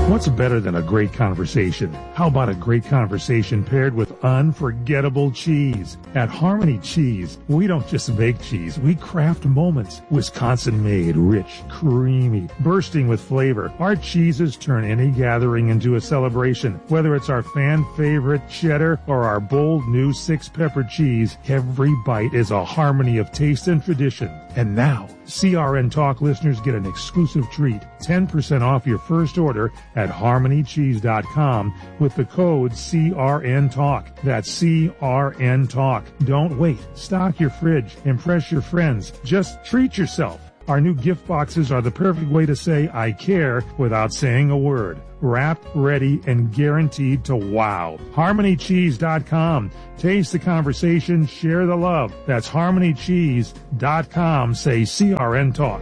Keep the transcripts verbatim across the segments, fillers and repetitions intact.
What's better than a great conversation? How about a great conversation paired with unforgettable cheese? At Harmony Cheese, we don't just make cheese, we craft moments. Wisconsin-made, rich, creamy, bursting with flavor. Our cheeses turn any gathering into a celebration. Whether it's our fan-favorite cheddar or our bold new six-pepper cheese, every bite is a harmony of taste and tradition. And now, C R N Talk listeners get an exclusive treat, ten percent off your first order at harmony cheese dot com with the code C R N Talk. That's C R N Talk. Don't wait. Stock your fridge. Impress your friends. Just treat yourself. Our new gift boxes are the perfect way to say I care without saying a word. Wrapped, ready, and guaranteed to wow. harmony cheese dot com. Taste the conversation, share the love. That's harmony cheese dot com. Say C R N Talk.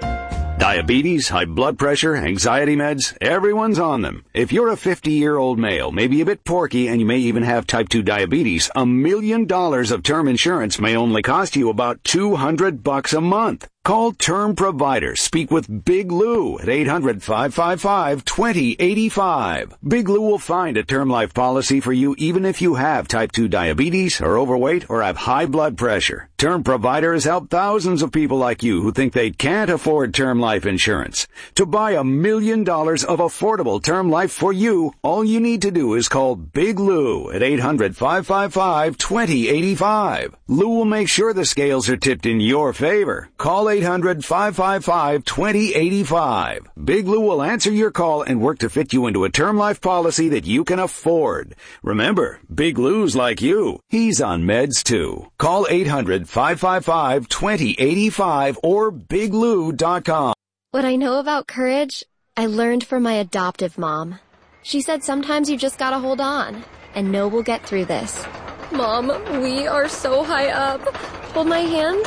Diabetes, high blood pressure, anxiety meds, everyone's on them. If you're a fifty-year-old male, maybe a bit porky, and you may even have type two diabetes, a million dollars of term insurance may only cost you about two hundred bucks a month. Call Term Provider. Speak with Big Lou at eight hundred, five five five, two zero eight five. Big Lou will find a term life policy for you even if you have type two diabetes, are overweight, or have high blood pressure. Term Provider has helped thousands of people like you who think they can't afford term life insurance. To buy a million dollars of affordable term life for you, all you need to do is call Big Lou at eight hundred, five five five, two zero eight five. Lou will make sure the scales are tipped in your favor. Call eight hundred, five five five, two zero eight five. Big Lou will answer your call and work to fit you into a term life policy that you can afford. Remember, Big Lou's like you. He's on meds too. Call eight hundred, five five five, two zero eight five or big lou dot com. What I know about courage, I learned from my adoptive mom. She said sometimes you just gotta hold on and know we'll get through this. Mom, we are so high up. Hold my hand.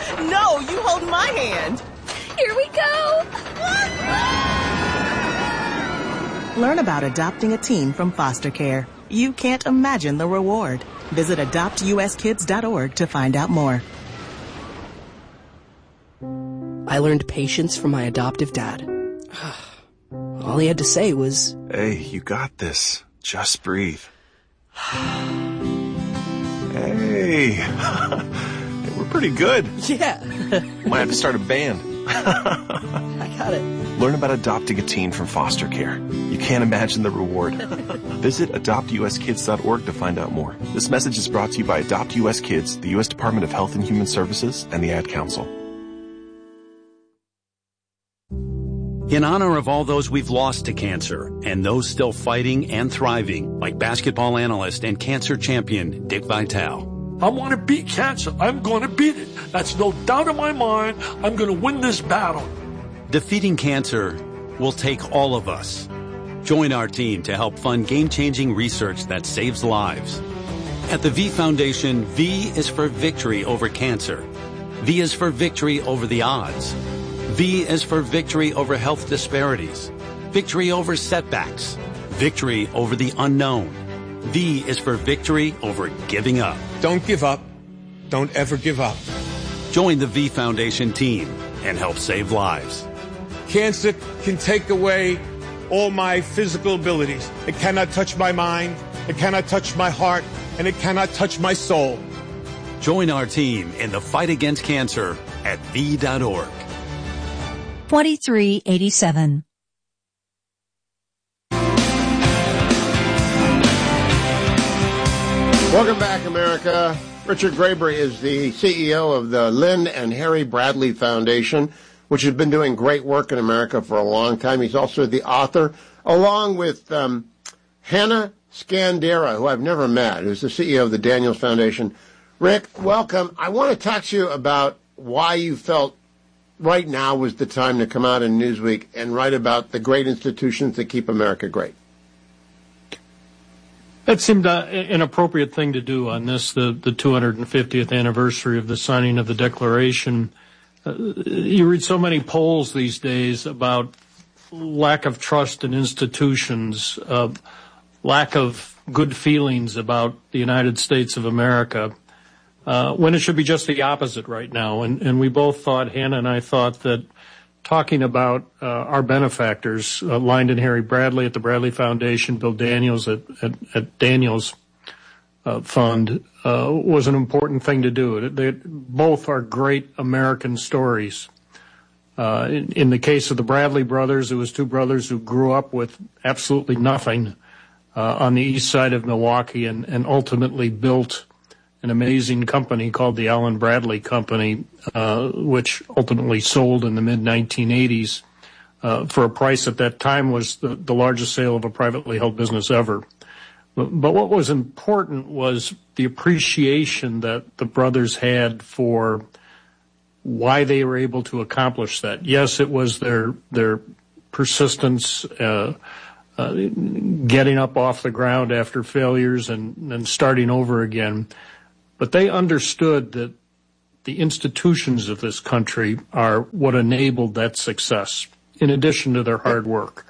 No, you hold my hand. Here we go. Learn about adopting a teen from foster care. You can't imagine the reward. Visit adopt u s kids dot org to find out more. I learned patience from my adoptive dad. All he had to say was, "Hey, you got this. Just breathe." Hey. We're pretty good. Yeah. Might have to start a band. I got it. Learn about adopting a teen from foster care. You can't imagine the reward. Visit adopt u s kids dot org to find out more. This message is brought to you by Adopt U S Kids, the U S Department of Health and Human Services, and the Ad Council. In honor of all those we've lost to cancer and those still fighting and thriving, like basketball analyst and cancer champion Dick Vitale. I want to beat cancer. I'm going to beat it. That's no doubt in my mind. I'm going to win this battle. Defeating cancer will take all of us. Join our team to help fund game-changing research that saves lives. At the V Foundation, V is for victory over cancer. V is for victory over the odds. V is for victory over health disparities, victory over setbacks, victory over the unknown. V is for victory over giving up. Don't give up. Don't ever give up. Join the V Foundation team and help save lives. Cancer can take away all my physical abilities. It cannot touch my mind, it cannot touch my heart, and it cannot touch my soul. Join our team in the fight against cancer at V dot org. twenty-three eighty-seven. Welcome back, America. Richard Graber is the C E O of the Lynn and Harry Bradley Foundation, which has been doing great work in America for a long time. He's also the author, along with um, Hannah Scandera, who I've never met, who's the C E O of the Daniels Foundation. Rick, welcome. I want to talk to you about why you felt right now was the time to come out in Newsweek and write about the great institutions that keep America great. That seemed uh, an appropriate thing to do on this, the, the two hundred fiftieth anniversary of the signing of the Declaration. Uh, you read so many polls these days about lack of trust in institutions, uh, lack of good feelings about the United States of America, uh, when it should be just the opposite right now. And, and we both thought, Hannah and I thought, that talking about uh, our benefactors, uh, Lyndon Harry Bradley at the Bradley Foundation, Bill Daniels at, at, at Daniels uh, Fund, uh, was an important thing to do. They both are great American stories. Uh, in, in the case of the Bradley brothers, it was two brothers who grew up with absolutely nothing uh, on the east side of Milwaukee and, and ultimately built an amazing company called the Allen Bradley Company, uh, which ultimately sold in the mid nineteen eighties uh, for a price at that time was the, the largest sale of a privately held business ever. But, but what was important was the appreciation that the brothers had for why they were able to accomplish that. Yes, it was their their persistence, uh, uh, getting up off the ground after failures and, and starting over again. But they understood that the institutions of this country are what enabled that success, in addition to their hard work.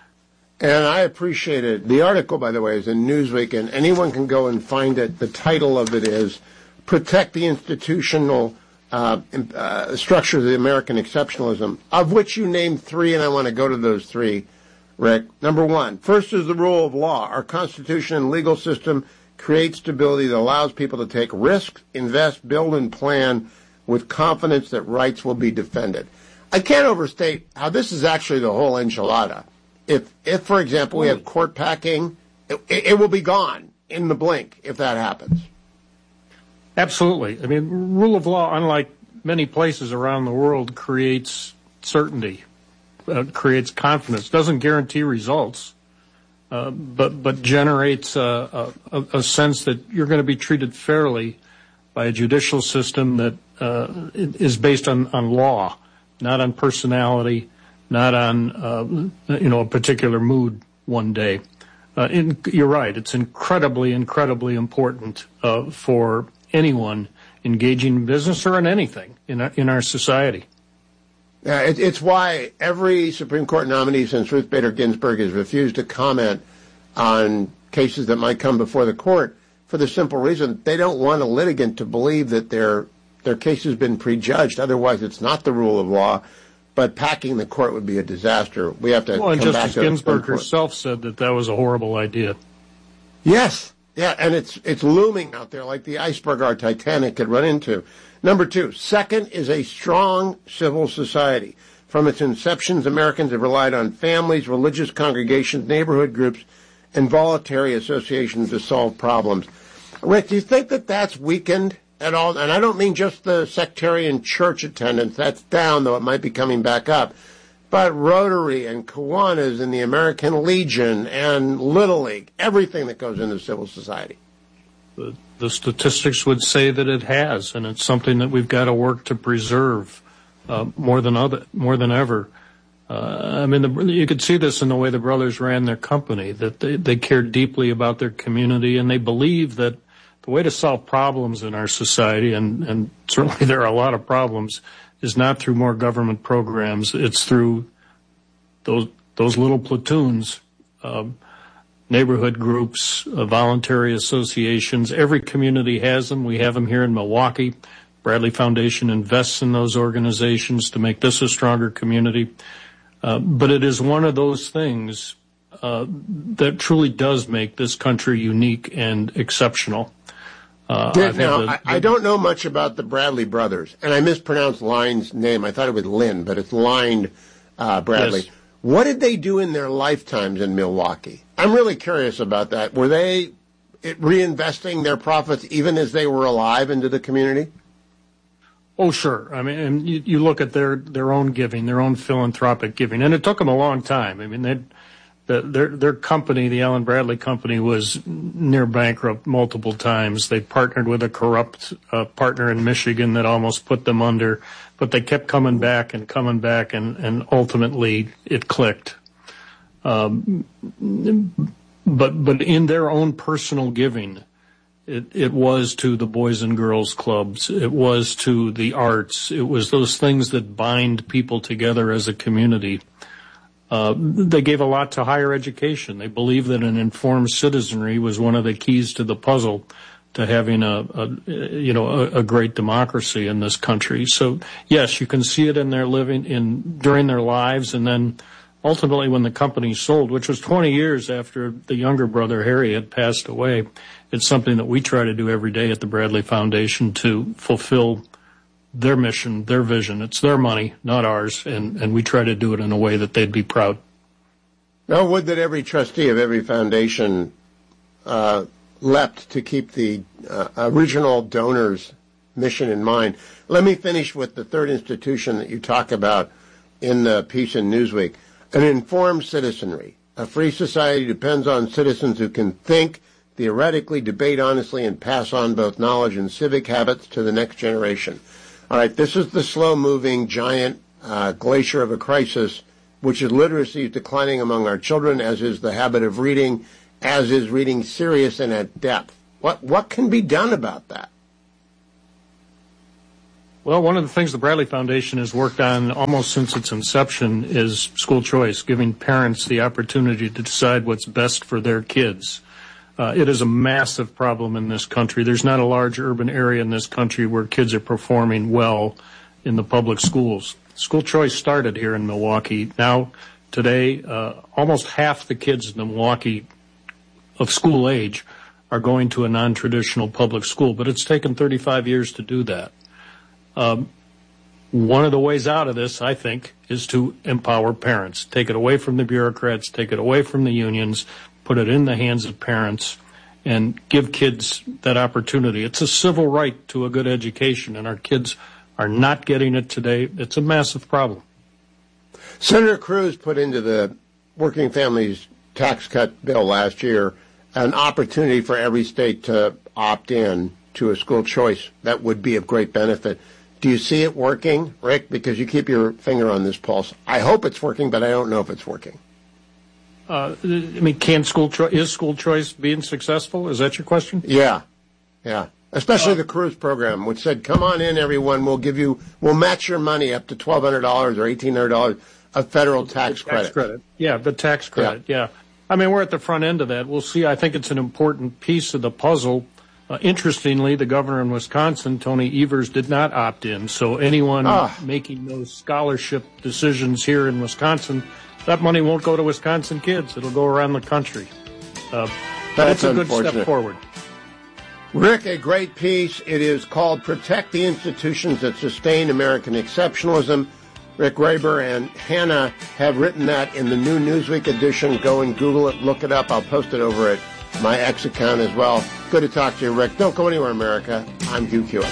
And I appreciate it. The article, by the way, is in Newsweek, and anyone can go and find it. The title of it is Protect the Institutional uh, uh, Structure of the American Exceptionalism, of which you named three, and I want to go to those three, Rick. Number one, first is the rule of law. Our Constitution and legal system create stability that allows people to take risks, invest, build, and plan with confidence that rights will be defended. I can't overstate how this is actually the whole enchilada. If, if for example, we have court packing, it, it will be gone in the blink if that happens. Absolutely. I mean, rule of law, unlike many places around the world, creates certainty, uh, creates confidence, doesn't guarantee results. Uh, but but generates a, a, a sense that you're going to be treated fairly by a judicial system that uh, is based on, on law, not on personality, not on uh, you know a particular mood one day. Uh, in, you're right; it's incredibly, incredibly important uh, for anyone engaging in business or in anything in our, in our society. Yeah, it, it's why every Supreme Court nominee since Ruth Bader Ginsburg has refused to comment on cases that might come before the court for the simple reason they don't want a litigant to believe that their their case has been prejudged. Otherwise, it's not the rule of law, but packing the court would be a disaster. We have to well, and come Justice back to Ginsburg herself said that that was a horrible idea. Yes. Yeah, and it's it's looming out there like the iceberg our Titanic could run into. Number two, second is a strong civil society. From its inceptions, Americans have relied on families, religious congregations, neighborhood groups, and voluntary associations to solve problems. Rick, do you think that that's weakened at all? And I don't mean just the sectarian church attendance. That's down, though it might be coming back up. But Rotary and Kiwanis and the American Legion and Little League, everything that goes into civil society. The, the statistics would say that it has, and it's something that we've got to work to preserve uh, more than other, more than ever. Uh, I mean, the, you could see this in the way the brothers ran their company, that they, they cared deeply about their community, and they believed that the way to solve problems in our society, and, and certainly there are a lot of problems, is not through more government programs. It's through those those little platoons, uh, neighborhood groups, uh, voluntary associations. Every community has them. We have them here in Milwaukee. Bradley Foundation invests in those organizations to make this a stronger community. Uh, but it is one of those things uh, that truly does make this country unique and exceptional. Uh, Did, now, the, I, I don't know much about the Bradley brothers, and I mispronounced Lyne's name. I thought it was Lynn, but it's Lyne uh, Bradley. Yes. What did they do in their lifetimes in Milwaukee? I'm really curious about that. Were they reinvesting their profits even as they were alive into the community? Oh, sure. I mean, and you, you look at their, their own giving, their own philanthropic giving, and it took them a long time. I mean, they The, their their company, the Allen Bradley Company, was near bankrupt multiple times. They partnered with a corrupt uh, partner in Michigan that almost put them under, but they kept coming back and coming back, and, and ultimately it clicked. Um, but but in their own personal giving, it, it was to the Boys and Girls Clubs. It was to the arts. It was those things that bind people together as a community. Uh, they gave a lot to higher education. They believed that an informed citizenry was one of the keys to the puzzle to having a, a you know a, a great democracy in this country. So yes, you can see it in their living in during their lives, and then ultimately when the company sold, which was twenty years after the younger brother Harry had passed away. It's something that we try to do every day at the Bradley Foundation to fulfill their mission, their vision. It's their money, not ours, and, and we try to do it in a way that they'd be proud. Now, would that every trustee of every foundation uh, leapt to keep the uh, original donor's mission in mind. Let me finish with the third institution that you talk about in the piece in Newsweek. An informed citizenry. A free society depends on citizens who can think, theoretically, debate honestly, and pass on both knowledge and civic habits to the next generation. All right, this is the slow-moving, giant uh, glacier of a crisis, which is literacy is declining among our children, as is the habit of reading, as is reading serious and at depth. What what can be done about that? Well, one of the things the Bradley Foundation has worked on almost since its inception is school choice, giving parents the opportunity to decide what's best for their kids. Uh, it is a massive problem in this country. There's not a large urban area in this country where kids are performing well in the public schools. School choice started here in Milwaukee. Now, today, uh, almost half the kids in Milwaukee of school age are going to a non-traditional public school, but it's taken thirty-five years to do that. Um, one of the ways out of this, I think, is to empower parents. Take it away from the bureaucrats, take it away from the unions, put it in the hands of parents, and give kids that opportunity. It's a civil right to a good education, and our kids are not getting it today. It's a massive problem. Senator Cruz put into the Working Families Tax Cut bill last year an opportunity for every state to opt in to a school choice. That would be of great benefit. Do you see it working, Rick? Because you keep your finger on this pulse. I hope it's working, but I don't know if it's working. Uh, I mean, can school cho- is school choice being successful? Is that your question? Yeah, yeah. Especially uh, the Cruz program, which said, "Come on in, everyone. We'll give you, we'll match your money up to twelve hundred dollars or eighteen hundred dollars of federal tax, tax credit." credit. Yeah, the tax credit. Yeah. yeah. I mean, we're at the front end of that. We'll see. I think it's an important piece of the puzzle. Uh, interestingly, the governor in Wisconsin, Tony Evers, did not opt in. So anyone ah. making those scholarship decisions here in Wisconsin, that money won't go to Wisconsin kids. It'll go around the country. Uh, but it's a good step forward. Rick, a great piece. It is called Protect the Institutions That Sustain American Exceptionalism. Rick Graber and Hannah have written that in the new Newsweek edition. Go and Google it, look it up. I'll post it over at my X account as well. Good to talk to you, Rick. Don't go anywhere, America. I'm Hugh Hewitt.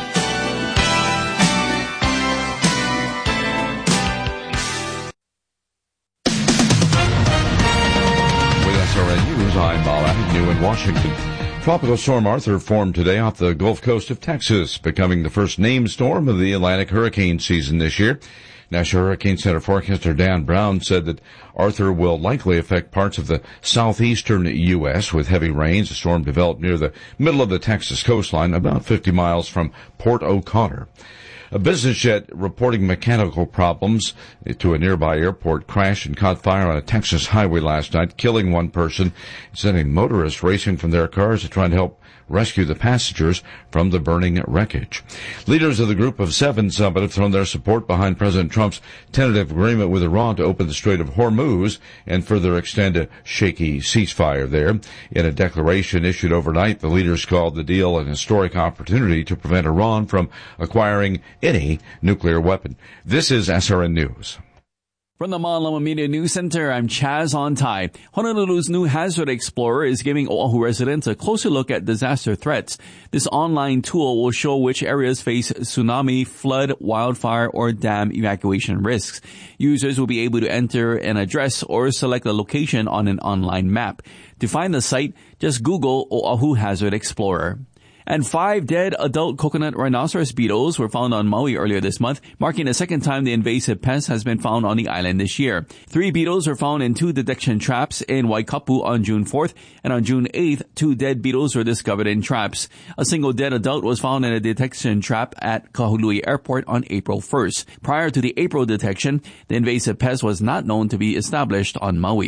With S R N News, I'm Bob Agnew in Washington. Tropical Storm Arthur formed today off the Gulf Coast of Texas, becoming the first named storm of the Atlantic hurricane season this year. National Hurricane Center forecaster Dan Brown said that Arthur will likely affect parts of the southeastern U S with heavy rains. The storm developed near the middle of the Texas coastline, about fifty miles from Port O'Connor. A business jet reporting mechanical problems to a nearby airport crashed and caught fire on a Texas highway last night, killing one person and sending motorists racing from their cars to try and help rescue the passengers from the burning wreckage. Leaders of the Group of Seven summit have thrown their support behind President Trump's tentative agreement with Iran to open the Strait of Hormuz and further extend a shaky ceasefire there. In a declaration issued overnight, the leaders called the deal an historic opportunity to prevent Iran from acquiring any nuclear weapon. This is S R N News. From the Malama Media News Center, I'm Chaz On-Tai. Honolulu's new Hazard Explorer is giving Oahu residents a closer look at disaster threats. This online tool will show which areas face tsunami, flood, wildfire, or dam evacuation risks. Users will be able to enter an address or select a location on an online map. To find the site, just Google Oahu Hazard Explorer. And five dead adult coconut rhinoceros beetles were found on Maui earlier this month, marking the second time the invasive pest has been found on the island this year. Three beetles were found in two detection traps in Waikapu on June fourth, and on June eighth, two dead beetles were discovered in traps. A single dead adult was found in a detection trap at Kahului Airport on April first. Prior to the April detection, the invasive pest was not known to be established on Maui.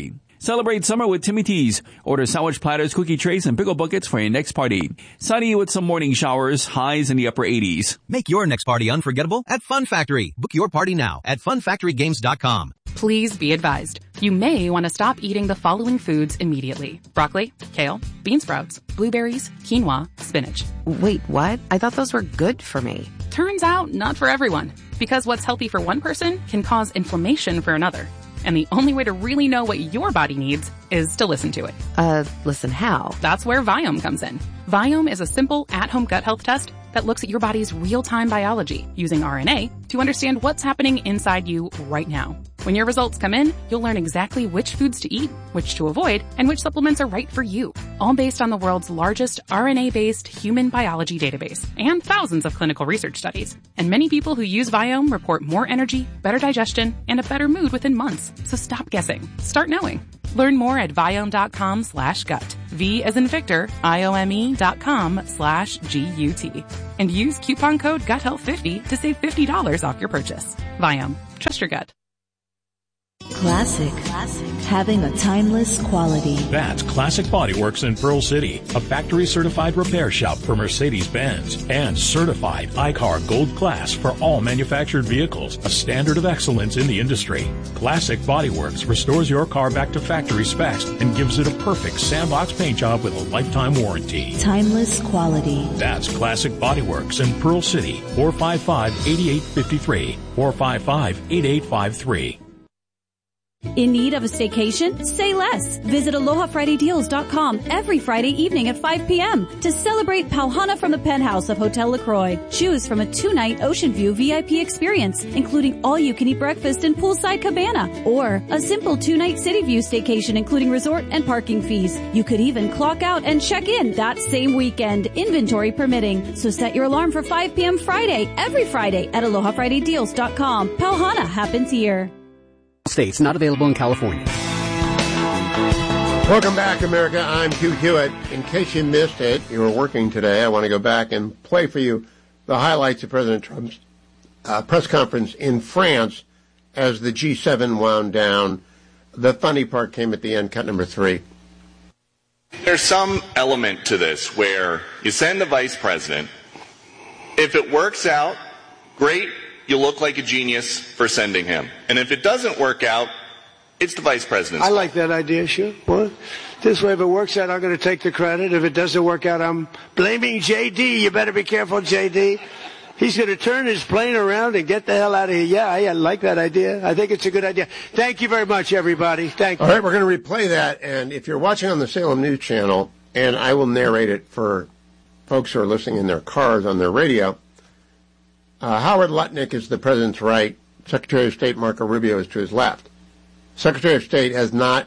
Celebrate summer with Timmy T's. Order sandwich platters, cookie trays, and pickle buckets for your next party. Sunny with some morning showers, highs in the upper eighties. Make your next party unforgettable at Fun Factory. Book your party now at fun factory games dot com. Please be advised. You may want to stop eating the following foods immediately. Broccoli, kale, bean sprouts, blueberries, quinoa, spinach. Wait, what? I thought those were good for me. Turns out, not for everyone. Because what's healthy for one person can cause inflammation for another. And the only way to really know what your body needs is to listen to it. Uh, listen how? That's where Viome comes in. Viome is a simple at-home gut health test that looks at your body's real-time biology using R N A to understand what's happening inside you right now. When your results come in, you'll learn exactly which foods to eat, which to avoid, and which supplements are right for you. All based on the world's largest R N A-based human biology database and thousands of clinical research studies. And many people who use Viome report more energy, better digestion, and a better mood within months. So stop guessing. Start knowing. Learn more at Viome.com slash gut. V as in Victor, I-O-M-E dot com slash G-U-T. And use coupon code gut health fifty to save fifty dollars off your purchase. Viome. Trust your gut. Classic. Classic. Having a timeless quality. That's Classic Body Works in Pearl City, a factory-certified repair shop for Mercedes-Benz and certified I C A R Gold Class for all manufactured vehicles, a standard of excellence in the industry. Classic Body Works restores your car back to factory specs and gives it a perfect sandbox paint job with a lifetime warranty. Timeless quality. That's Classic Body Works in Pearl City, four five five, eight eight five three, four five five, eight eight five three. In need of a staycation? Say less. Visit aloha friday deals dot com every Friday evening at five p.m. to celebrate Pauhana from the penthouse of Hotel LaCroix. Choose from a two-night Ocean View V I P experience, including all-you-can-eat breakfast and poolside cabana, or a simple two-night City View staycation, including resort and parking fees. You could even clock out and check in that same weekend, inventory permitting. So set your alarm for five p.m. Friday, every Friday at aloha friday deals dot com. Pauhana happens here. States, not available in California. Welcome back, America. I'm Hugh Hewitt. In case you missed it, you were working today, I want to go back and play for you the highlights of President Trump's uh, press conference in France as the G seven wound down. The funny part came at the end, cut number three. There's some element to this where you send the vice president. If it works out, great. You look like a genius for sending him. And if it doesn't work out, it's the vice president's I like that idea, sure. Well, this way, if it works out, I'm going to take the credit. If it doesn't work out, I'm blaming J D. You better be careful, J D. He's going to turn his plane around and get the hell out of here. Yeah, I like that idea. I think it's a good idea. Thank you very much, everybody. Thank you. All right, we're going to replay that. And if you're watching on the Salem News Channel, and I will narrate it for folks who are listening in their cars on their radio, Uh, Howard Lutnick is the president's right. Secretary of State Marco Rubio is to his left. Secretary of State has not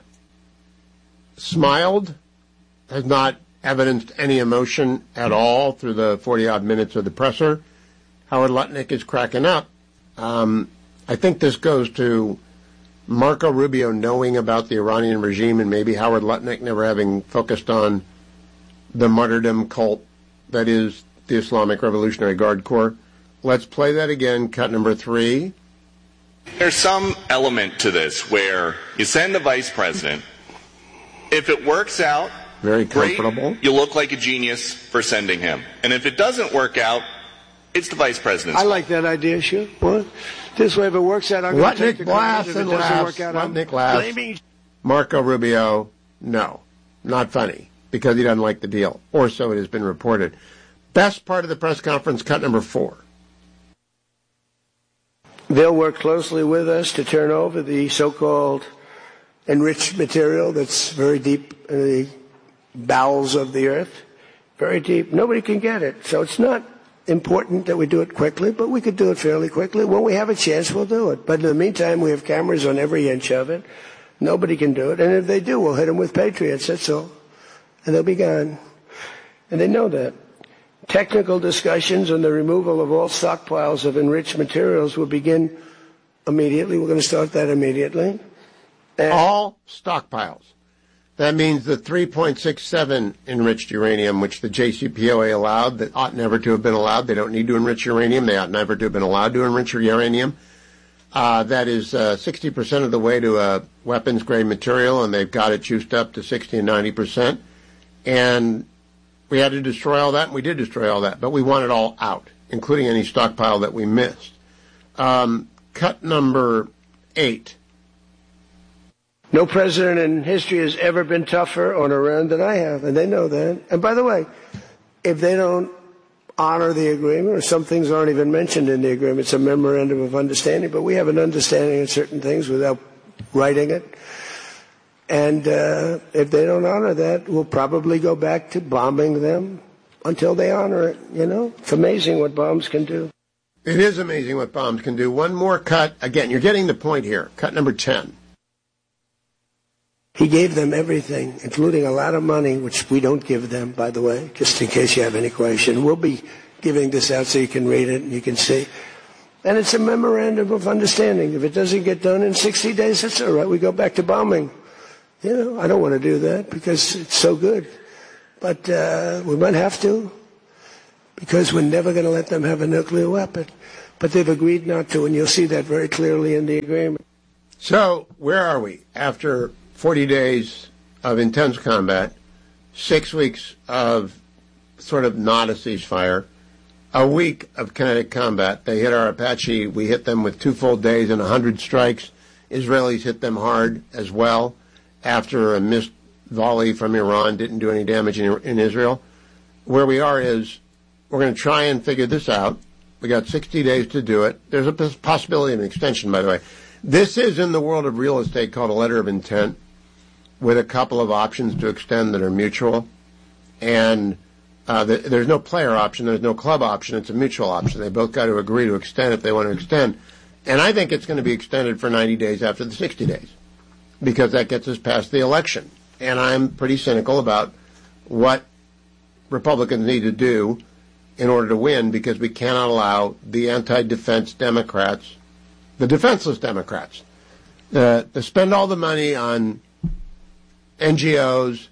smiled, has not evidenced any emotion at all through the forty-odd minutes of the presser. Howard Lutnick is cracking up. Um, I think this goes to Marco Rubio knowing about the Iranian regime and maybe Howard Lutnick never having focused on the martyrdom cult that is the Islamic Revolutionary Guard Corps. Let's play that again, cut number three. There's some element to this where you send the vice president. If it works out, very comfortable. Great, you look like a genius for sending him. And if it doesn't work out, it's the vice president's. I like that idea, sure. Well, this way, if it works out, I'm going to take the credit. If it doesn't work out, I'm blaming. Marco Rubio, no, not funny, because he doesn't like the deal, or so it has been reported. Best part of the press conference, cut number four. They'll work closely with us to turn over the so-called enriched material that's very deep in the bowels of the earth. Very deep. Nobody can get it. So it's not important that we do it quickly, but we could do it fairly quickly. When we have a chance, we'll do it. But in the meantime, we have cameras on every inch of it. Nobody can do it. And if they do, we'll hit them with Patriots. That's all. And they'll be gone. And they know that. Technical discussions on the removal of all stockpiles of enriched materials will begin immediately. We're going to start that immediately. And all stockpiles. That means the three point six seven enriched uranium, which the J C P O A allowed, that ought never to have been allowed. They don't need to enrich uranium. They ought never to have been allowed to enrich uranium. Uh, that is uh, sixty percent of the way to a weapons-grade material, and they've got it juiced up to sixty and ninety percent. And we had to destroy all that, and we did destroy all that, but we want it all out, including any stockpile that we missed. Um, cut number eight. No president in history has ever been tougher on Iran than I have, and they know that. And by the way, if they don't honor the agreement, or some things aren't even mentioned in the agreement, it's a memorandum of understanding, but we have an understanding of certain things without writing it. And uh, if they don't honor that, we'll probably go back to bombing them until they honor it. You know, it's amazing what bombs can do. It is amazing what bombs can do. One more cut. Again, you're getting the point here. Cut number ten. He gave them everything, including a lot of money, which we don't give them, by the way, just in case you have any question. We'll be giving this out so you can read it and you can see. And it's a memorandum of understanding. If it doesn't get done in sixty days, that's all right. We go back to bombing. You know, I don't want to do that because it's so good. But uh, we might have to because we're never going to let them have a nuclear weapon. But they've agreed not to, and you'll see that very clearly in the agreement. So where are we after forty days of intense combat, six weeks of sort of not a ceasefire, a week of kinetic combat? They hit our Apache. We hit them with two full days and one hundred strikes. Israelis hit them hard as well after a missed volley from Iran didn't do any damage in, in Israel. Where we are is we're going to try and figure this out. We got sixty days to do it. There's a possibility of an extension, by the way. This is in the world of real estate called a letter of intent, with a couple of options to extend that are mutual. And uh, the, there's no player option, there's no club option, it's a mutual option. They both got to agree to extend if they want to extend. And I think it's going to be extended for ninety days after the sixty days, because that gets us past the election. And I'm pretty cynical about what Republicans need to do in order to win, because we cannot allow the anti-defense Democrats, the defenseless Democrats, uh, to spend all the money on N G Os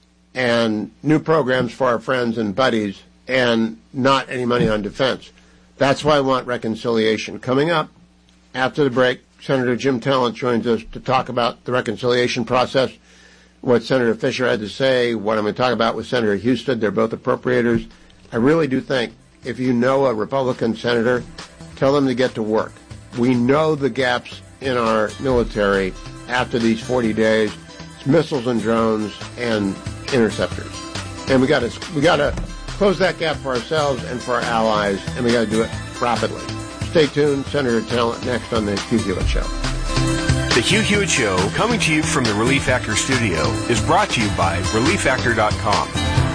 and new programs for our friends and buddies and not any money on defense. That's why I want reconciliation. Coming up after the break, Senator Jim Talent joins us to talk about the reconciliation process, what Senator Fisher had to say, what I'm going to talk about with Senator Husted. They're both appropriators. I really do think if you know a Republican senator, tell them to get to work. We know the gaps in our military after these forty days. Missiles and drones and interceptors, and we got to we got to close that gap for ourselves and for our allies, and we got to do it rapidly. Stay tuned. Senator Talent next on the Hugh Hewitt Show. The Hugh Hewitt Show, coming to you from the Relief Factor studio, is brought to you by relief factor dot com.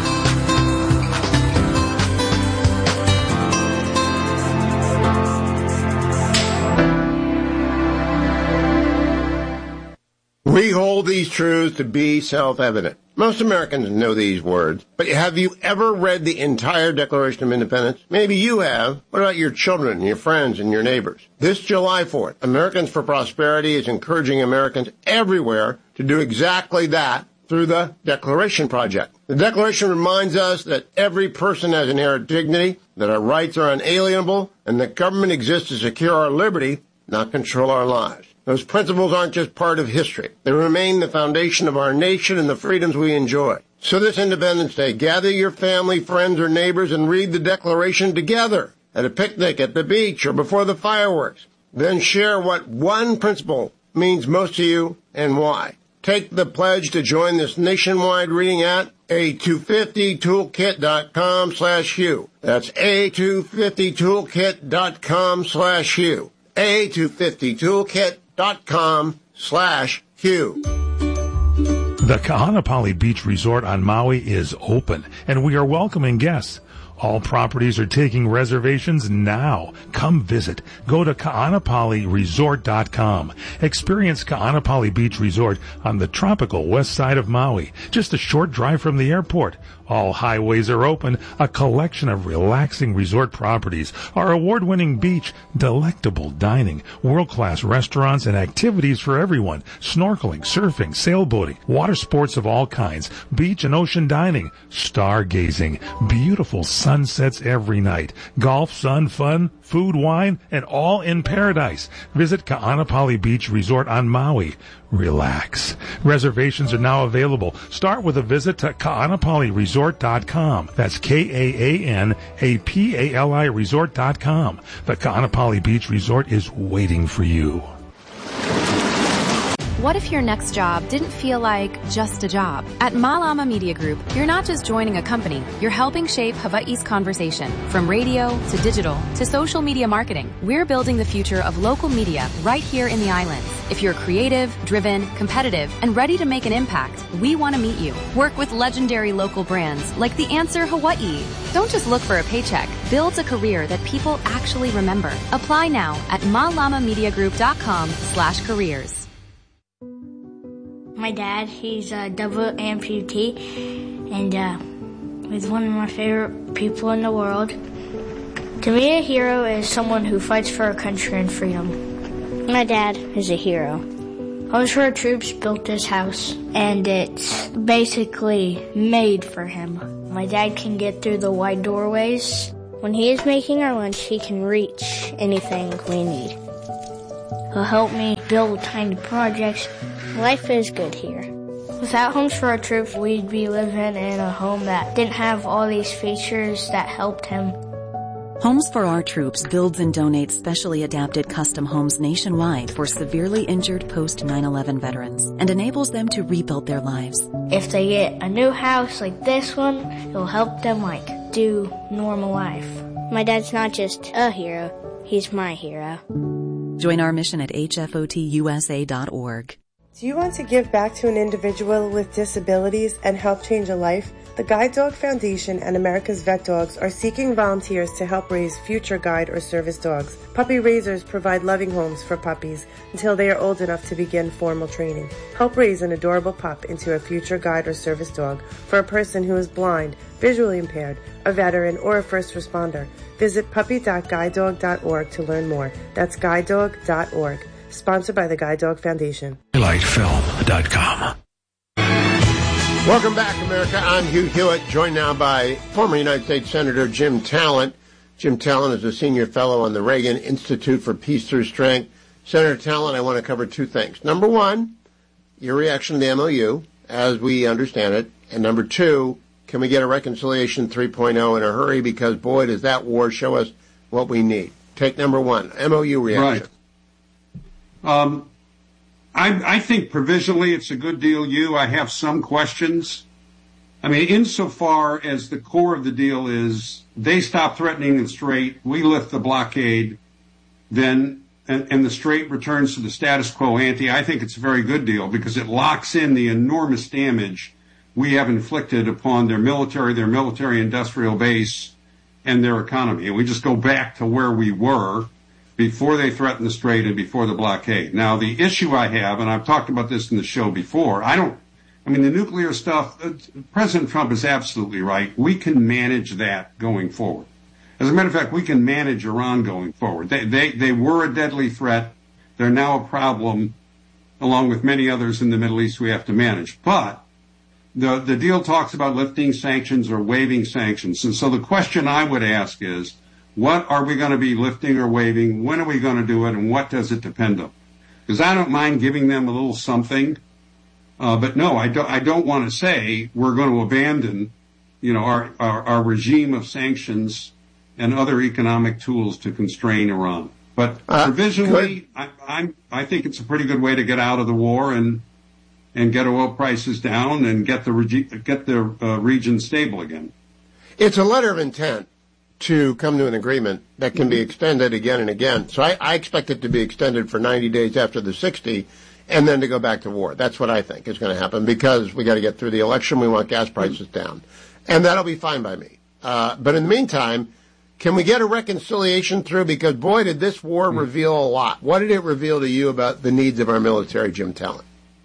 We hold these truths to be self-evident. Most Americans know these words, but have you ever read the entire Declaration of Independence? Maybe you have. What about your children, your friends, and your neighbors? This July fourth, Americans for Prosperity is encouraging Americans everywhere to do exactly that through the Declaration Project. The Declaration reminds us that every person has inherent dignity, that our rights are unalienable, and that government exists to secure our liberty, not control our lives. Those principles aren't just part of history. They remain the foundation of our nation and the freedoms we enjoy. So this Independence Day, gather your family, friends, or neighbors and read the Declaration together at a picnic, at the beach, or before the fireworks. Then share what one principle means most to you and why. Take the pledge to join this nationwide reading at A two fifty toolkit dot com slash Hugh. That's A two fifty toolkit dot com slash Hugh. A two fifty toolkit dot com slash Hugh. The Kahanapali Beach Resort on Maui is open, and we are welcoming guests. All properties are taking reservations now. Come visit. Go to kaanapali resort dot com. Experience Kaanapali Beach Resort on the tropical west side of Maui, just a short drive from the airport. All highways are open, a collection of relaxing resort properties, our award-winning beach, delectable dining, world-class restaurants, and activities for everyone, snorkeling, surfing, sailboating, water sports of all kinds, beach and ocean dining, stargazing, beautiful sun sunsets every night. Golf, sun, fun, food, wine, and all in paradise. Visit Ka'anapali Beach Resort on Maui. Relax. Reservations are now available. Start with a visit to Ka'anapali Resort dot com. That's K A A N A P A L I Resort dot com. The Ka'anapali Beach Resort is waiting for you. What if your next job didn't feel like just a job? At Malama Media Group, you're not just joining a company, you're helping shape Hawaii's conversation. From radio to digital to social media marketing, we're building the future of local media right here in the islands. If you're creative, driven, competitive, and ready to make an impact, we want to meet you. Work with legendary local brands like The Answer Hawaii. Don't just look for a paycheck. Build a career that people actually remember. Apply now at malamamediagroup.com slash careers. My dad, he's a double amputee, and uh, he's one of my favorite people in the world. To me, a hero is someone who fights for our country and freedom. My dad is a hero. Homes for Our Troops built this house, and it's basically made for him. My dad can get through the wide doorways. When he is making our lunch, he can reach anything we need. He'll help me build tiny projects. Life is good here. Without Homes for Our Troops, we'd be living in a home that didn't have all these features that helped him. Homes for Our Troops builds and donates specially adapted custom homes nationwide for severely injured post nine eleven veterans and enables them to rebuild their lives. If they get a new house like this one, it'll help them like do normal life. My dad's not just a hero, he's my hero. Join our mission at H F O T U S A dot org. Do you want to give back to an individual with disabilities and help change a life? The Guide Dog Foundation and America's Vet Dogs are seeking volunteers to help raise future guide or service dogs. Puppy raisers provide loving homes for puppies until they are old enough to begin formal training. Help raise an adorable pup into a future guide or service dog for a person who is blind, visually impaired, a veteran, or a first responder. Visit puppy dot guide dog dot org to learn more. That's guide dog dot org. Sponsored by the Guide Dog Foundation. light film dot com. Welcome back, America. I'm Hugh Hewitt, joined now by former United States Senator Jim Talent. Jim Talent is a senior fellow on the Reagan Institute for Peace Through Strength. Senator Talent, I want to cover two things. Number one, your reaction to the M O U, as we understand it. And number two, can we get a reconciliation three point oh in a hurry? Because, boy, does that war show us what we need. Take number one, M O U reaction. Right. Um, I, I think provisionally it's a good deal. You, I have some questions. I mean, insofar as the core of the deal is they stop threatening the Strait, we lift the blockade, then and, and the Strait returns to the status quo ante. I think it's a very good deal because it locks in the enormous damage we have inflicted upon their military, their military industrial base, and their economy. And we just go back to where we were before they threatened the Strait and before the blockade. Now, the issue I have, and I've talked about this in the show before, I don't, I mean, the nuclear stuff, uh, President Trump is absolutely right. We can manage that going forward. As a matter of fact, we can manage Iran going forward. They, they, they were a deadly threat. They're now a problem, along with many others in the Middle East we have to manage. But the, the deal talks about lifting sanctions or waiving sanctions. And so the question I would ask is, what are we going to be lifting or waiving? When are we going to do it? And what does it depend on? Because I don't mind giving them a little something. Uh, but no, I don't, I don't want to say we're going to abandon, you know, our, our, our regime of sanctions and other economic tools to constrain Iran. But uh, provisionally, I, I'm, I think it's a pretty good way to get out of the war and, and get oil prices down and get the, regi- get the uh, region stable again. It's a letter of intent to come to an agreement that can be extended again and again. So I, I expect it to be extended for ninety days after the sixty and then to go back to war. That's what I think is going to happen because we got to get through the election. We want gas prices down. And that'll be fine by me. Uh, but in the meantime, can we get a reconciliation through? Because, boy, did this war reveal a lot. What did it reveal to you about the needs of our military, Jim Talent?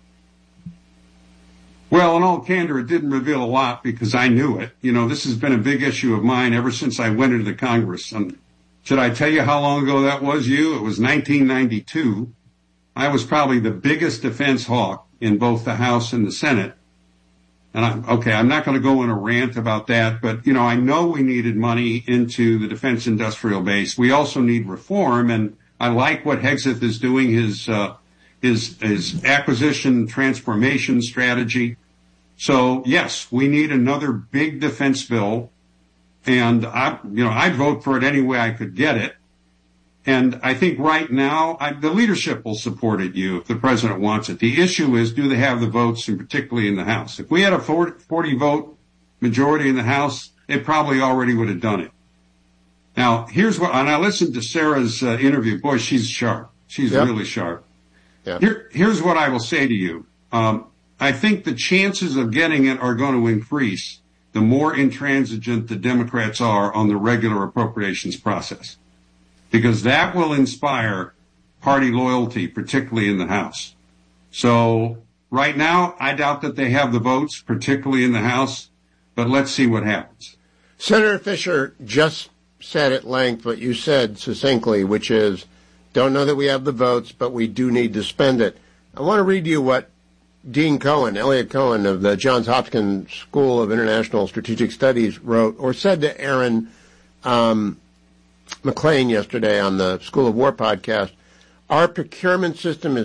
Well, in all candor, it didn't reveal a lot because I knew it. You know, this has been a big issue of mine ever since I went into the Congress. And should I tell you how long ago that was, you? It was nineteen ninety-two. I was probably the biggest defense hawk in both the House and the Senate. and I'm, okay, I'm not going to go in a rant about that, but, you know, I know we needed money into the defense industrial base. We also need reform, and I like what Hegseth is doing, his, uh, his, his acquisition transformation strategy. So, yes, we need another big defense bill, and I, you know, I'd vote for it any way I could get it. And I think right now, I, the leadership will support it, you, if the president wants it. The issue is, do they have the votes, and particularly in the House? If we had a forty vote majority in the House, it probably already would have done it. Now, here's what, and I listened to Sarah's uh, interview. Boy, she's sharp. She's yep. really sharp. Yep. Here, here's what I will say to you. Um, I think the chances of getting it are going to increase the more intransigent the Democrats are on the regular appropriations process, because that will inspire party loyalty, particularly in the House. So right now, I doubt that they have the votes, particularly in the House, but let's see what happens. Senator Fisher just said at length what you said succinctly, which is, don't know that we have the votes, but we do need to spend it. I want to read you what Dean Cohen, Elliot Cohen of the Johns Hopkins School of International Strategic Studies wrote or said to Aaron um, McLean yesterday on the School of War podcast. Our procurement system is